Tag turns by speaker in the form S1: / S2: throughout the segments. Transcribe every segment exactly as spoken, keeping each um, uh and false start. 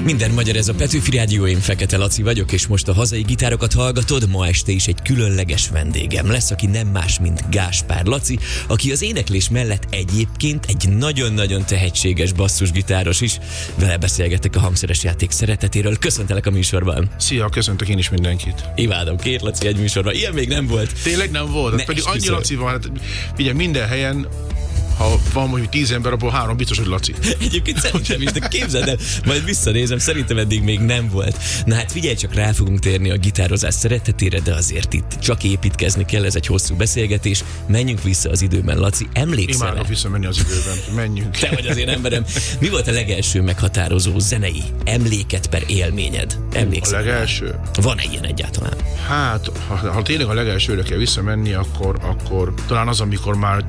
S1: Minden magyar, ez a Petőfi Rádió, én Fekete Laci vagyok, és most a hazai gitárokat hallgatod. Ma este is egy különleges vendégem lesz, aki nem más, mint Gáspár Laci, aki az éneklés mellett egyébként egy nagyon-nagyon tehetséges basszusgitáros is. Vele beszélgetek a hangszeres játék szeretetéről. Köszöntelek a műsorban.
S2: Szia, köszöntök én is mindenkit.
S1: Imádom, két Laci egy műsorban. Ilyen még nem volt.
S2: Tényleg nem volt? Ne, pedig annyi Laci van, hát figyelj, minden helyen, ha van mondjuk tíz ember, abból három biztos, hogy Laci.
S1: Egyébként szerintem is, de képzeld el, majd visszanézem, szerintem eddig még nem volt. Na hát figyelj, csak rá fogunk térni a gitározás szeretetére, de azért itt csak építkezni kell, ez egy hosszú beszélgetés. Menjünk vissza az időben, Laci, emlékszel?
S2: Imádok visszamenni az időben, menjünk.
S1: Te vagy az én emberem. Mi volt a legelső meghatározó zenei emléket per élményed? Emlékszel?
S2: A legelső?
S1: Van-e ilyen egyáltalán?
S2: Hát, ha, ha tényleg a legelsőre kell visszamenni, akkor, akkor talán az, amikor már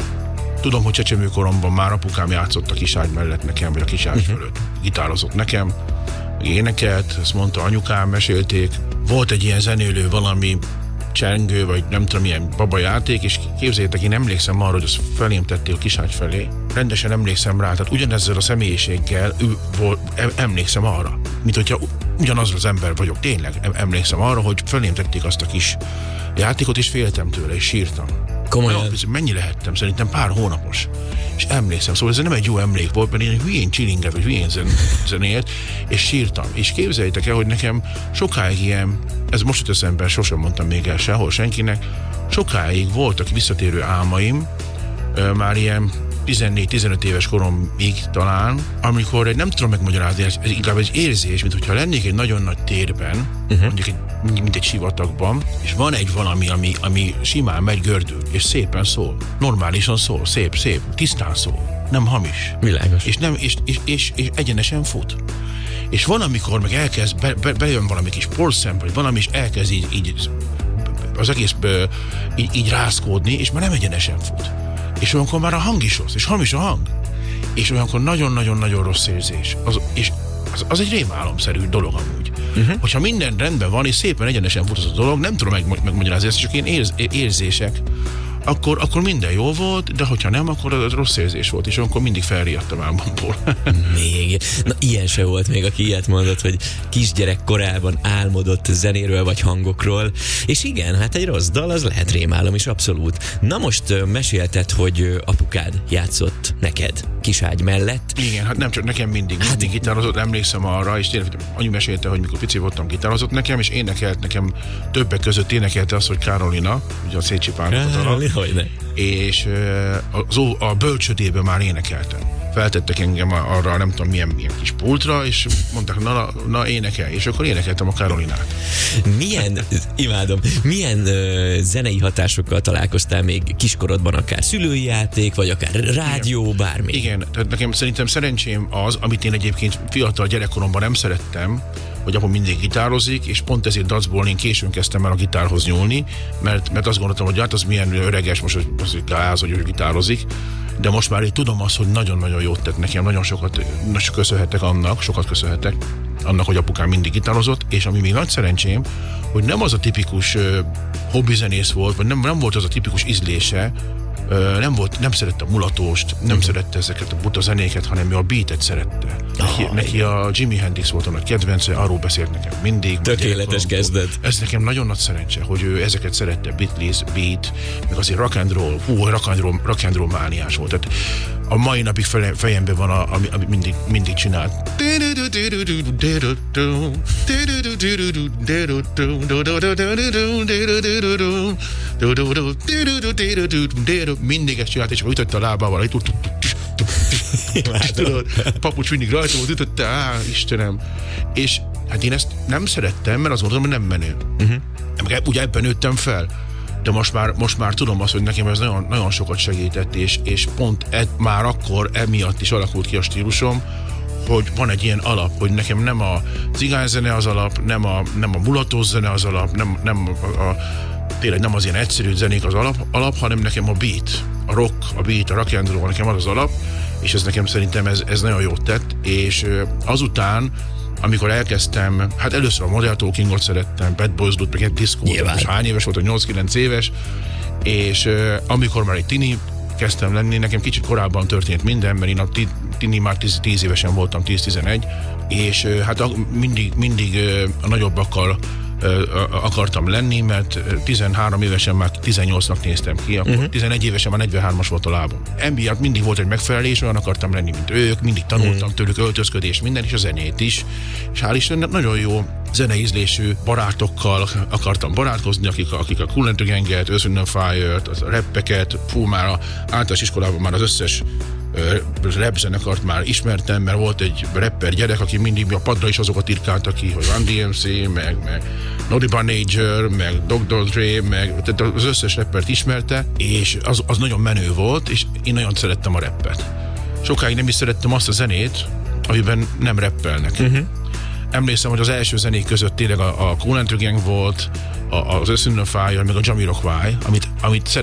S2: tudom, hogy csecsemőkoromban már apukám játszott a kiságy mellett nekem, vagy a kiságy uh-huh. fölött. Gitározott nekem, énekelt, ezt mondta anyukám, mesélték. Volt egy ilyen zenélő valami csengő, vagy nem tudom, milyen babajáték, és képzeljétek, én emlékszem arra, hogy azt felém tették a kiságy felé. Rendesen emlékszem rá, tehát ugyanezzel a személyiséggel ő volt, emlékszem arra. Mint hogyha ugyanaz az ember vagyok, tényleg emlékszem arra, hogy felém tették azt a kis játékot, és féltem tőle, és sírtam.
S1: Komolyan?
S2: Na, mennyi lehettem? Szerintem pár hónapos. És emlékszem, szóval ez nem egy jó emlék volt, mert én hülyén csilinget, vagy hülyén zen, zenélt, és sírtam. És képzeljétek el, hogy nekem sokáig ilyen, ez most jut eszembe, sosem mondtam még el sehol senkinek, sokáig voltak visszatérő álmaim, már ilyen tizennégy-tizenöt éves koromig talán, amikor egy, nem tudom megmagyarázni, ez, ez inkább egy érzés, mint hogyha lennék egy nagyon nagy térben, uh-huh. mondjuk egy, mint egy sivatagban, és van egy valami, ami, ami simán megy, gördül, és szépen szól. Normálisan szól, szép, szép, tisztán szól, nem hamis.
S1: Világos. És,
S2: nem, és, és, és, és egyenesen fut. És van, amikor meg elkezd, be, be, bejön valami kis porszem, vagy valami, és elkezd így, így az egész be, így, így rázkódni, és már nem egyenesen fut. És olyankor már a hang is rossz, és hamis a hang. És olyankor nagyon-nagyon-nagyon rossz érzés. Az, és az, az egy rémálomszerű dolog amúgy. Uh-huh. Hogyha minden rendben van, és szépen egyenesen fut az a dolog, nem tudom meg, megmagyarázni ezt, csak ilyen érz, érzések, akkor, akkor minden jó volt, de hogyha nem, akkor az rossz érzés volt, és akkor mindig felriadtam álmomból.
S1: Még. Na, ilyen se volt még, aki ilyet mondott, hogy kisgyerek korában álmodott zenéről vagy hangokról. És igen, hát egy rossz dal, az lehet rémálom is, abszolút. Na most mesélted, hogy apukád játszott neked kiságy mellett.
S2: Igen, hát nem csak nekem mindig, mindig hát, gitározott, emlékszem arra, és tényleg anyu mesélte, hogy mikor pici voltam, gitározott nekem, és énekelt nekem, többek között énekelte azt, hogy Karolina, ugye a Szécsi Pálnokot alatt.
S1: Hogyne.
S2: És az, a bölcsödében már énekeltem. Feltettek engem arra, nem tudom milyen, milyen kis pultra, és mondták, na, na énekelj, és akkor énekeltem a Karolinát.
S1: Milyen, imádom, milyen uh, zenei hatásokkal találkoztál még kiskorodban, akár szülői játék, vagy akár rádió, igen, bármi? Igen,
S2: tehát nekem szerintem szerencsém az, amit én egyébként fiatal gyerekkoromban nem szerettem, hogy apám mindig gitározik, és pont ezért dacból én későn kezdtem el a gitárhoz nyúlni, mert, mert azt gondoltam, hogy hát az milyen öreges, most az gáz, hogy ő gitározik, de most már így tudom azt, hogy nagyon-nagyon jót tett nekem, nagyon sokat köszönhetek annak, sokat köszönhetek annak, hogy apukám mindig gitározott, és ami még nagy szerencsém, hogy nem az a tipikus uh, hobbizenész volt, vagy nem, nem volt az a tipikus ízlése, uh, nem volt, nem szerette a mulatóst, nem mm. szerette ezeket a buta zenéket, hanem ő a beatet szerette. Neki, oh, neki a Jimi Hendrix volt a nagy kedvence, arról beszélt nekem mindig.
S1: Tökéletes kezdet.
S2: Ez nekem nagyon nagy szerencse, hogy ő ezeket szerette, Beatles, beat, meg azért rock and roll, hú, rock and roll, rock and roll mániás volt. Tehát a mai napig fejemben van, a, ami, ami mindig, mindig csinált. Mindig ezt csinált, és akkor ütötte a lábával, és tudod, papucs mindig rajta volt, ütötte, á, Istenem. És hát én ezt nem szerettem, mert azt mondtam, hogy nem menő. Uh-huh. Ugye ebben nőttem fel. De most már, most már tudom azt, hogy nekem ez nagyon, nagyon sokat segített, és, és pont ed, már akkor emiatt is alakult ki a stílusom, hogy van egy ilyen alap, hogy nekem nem a cigányzene az alap, nem a, nem a mulatós zene az alap, nem, nem a, a, tényleg nem az ilyen egyszerű zenék az alap, alap, hanem nekem a beat, a rock, a beat, a rock and roll, nekem az az alap, és ez nekem szerintem ez, ez nagyon jót tett, és azután, amikor elkezdtem, hát először a Modern Talkingot szerettem, Bad Boys Blood, meg egy diszkót, most hány éves voltam, nyolc-kilenc éves, és amikor már egy tini kezdtem lenni, nekem kicsit korábban történt minden, mert én a tini már tíz évesen voltam, tíz-tizenegy, és hát mindig, mindig a nagyobbakkal akartam lenni, mert tizenhárom évesen már tizennyolcnak néztem ki, akkor uh-huh. tizenegy évesen már negyvenhármas volt a lábam. Emiatt mindig volt egy megfelelés, olyan akartam lenni, mint ők, mindig tanultam uh-huh. tőlük öltözködés, minden, és a zenét is. És hál' Istennek nagyon jó zeneízlésű barátokkal akartam barátkozni, akik, akik a Kool and the Ganget, Earth, Wind and Fire-t, a rappeket, fú, már a általános iskolában már az összes rap zenekart már ismertem, mert volt egy rapper gyerek, aki mindig a padra is azokat irkálta ki, hogy Run dé em cé, meg, meg Naughty by Nature, meg doktor Dre, meg tehát az összes rappert ismerte, és az, az nagyon menő volt, és én nagyon szerettem a rappet. Sokáig nem is szerettem azt a zenét, amiben nem rappelnek. Uh-huh. Emlékszem, hogy az első zenék között tényleg a, a Kool and the Gang volt, a, az Earth, Wind and Fire, meg a Jamiroquai, amit, amit